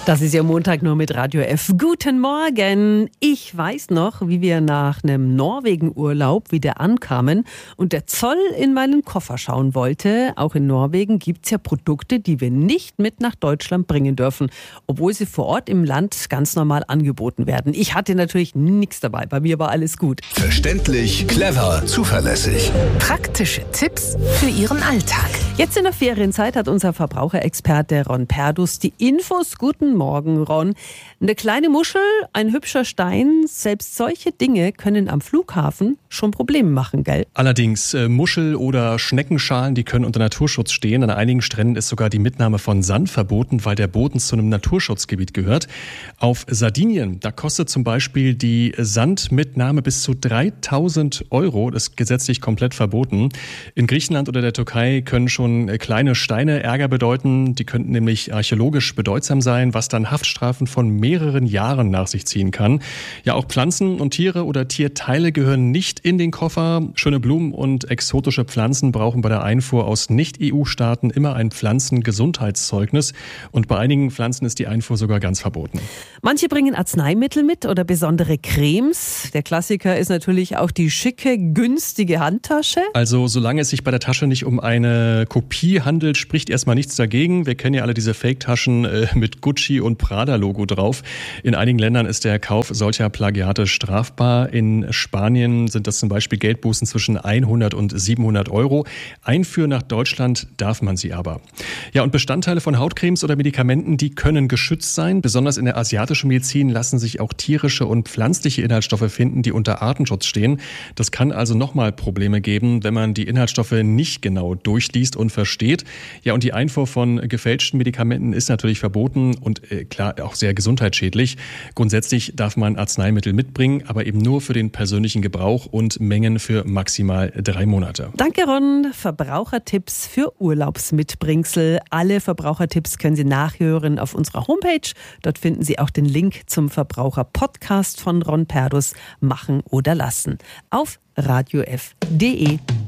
Das ist ja Montag nur mit Radio F. Guten Morgen. Ich weiß noch, wie wir nach einem Norwegen-Urlaub wieder ankamen und der Zoll in meinen Koffer schauen wollte. Auch in Norwegen gibt's ja Produkte, die wir nicht mit nach Deutschland bringen dürfen, obwohl sie vor Ort im Land ganz normal angeboten werden. Ich hatte natürlich nichts dabei. Bei mir war alles gut. Verständlich, clever, zuverlässig. Praktische Tipps für Ihren Alltag. Jetzt in der Ferienzeit hat unser Verbraucherexperte Ron Perdus die Infos. Guten Morgen, Ron. Eine kleine Muschel, ein hübscher Stein, selbst solche Dinge können am Flughafen schon Probleme machen, gell? Allerdings, Muschel- oder Schneckenschalen, die können unter Naturschutz stehen. An einigen Stränden ist sogar die Mitnahme von Sand verboten, weil der Boden zu einem Naturschutzgebiet gehört. Auf Sardinien, da kostet zum Beispiel die Sandmitnahme bis zu 3.000 €. Das ist gesetzlich komplett verboten. In Griechenland oder der Türkei können schon kleine Steine Ärger bedeuten. Die könnten nämlich archäologisch bedeutsam sein, was dann Haftstrafen von mehreren Jahren nach sich ziehen kann. Ja, auch Pflanzen und Tiere oder Tierteile gehören nicht in den Koffer. Schöne Blumen und exotische Pflanzen brauchen bei der Einfuhr aus Nicht-EU-Staaten immer ein Pflanzengesundheitszeugnis. Und bei einigen Pflanzen ist die Einfuhr sogar ganz verboten. Manche bringen Arzneimittel mit oder besondere Cremes. Der Klassiker ist natürlich auch die schicke, günstige Handtasche. Also solange es sich bei der Tasche nicht um eine Kopie handelt, spricht erstmal nichts dagegen. Wir kennen ja alle diese Fake-Taschen mit Gucci und Prada-Logo drauf. In einigen Ländern ist der Kauf solcher Plagiate strafbar. In Spanien sind das zum Beispiel Geldbußen zwischen 100 und 700 €. Einführen nach Deutschland darf man sie aber. Ja, und Bestandteile von Hautcremes oder Medikamenten, die können geschützt sein. Besonders in der asiatischen Medizin lassen sich auch tierische und pflanzliche Inhaltsstoffe finden, die unter Artenschutz stehen. Das kann also nochmal Probleme geben, wenn man die Inhaltsstoffe nicht genau durchliest und versteht. Ja, und die Einfuhr von gefälschten Medikamenten ist natürlich verboten und klar auch sehr gesundheitsschädlich. Grundsätzlich darf man Arzneimittel mitbringen, aber eben nur für den persönlichen Gebrauch und Mengen für maximal 3 Monate. Danke, Ron. Verbrauchertipps für Urlaubsmitbringsel. Alle Verbrauchertipps können Sie nachhören auf unserer Homepage. Dort finden Sie auch den Link zum Verbraucher-Podcast von Ron Perdus, Machen oder Lassen, auf radiof.de.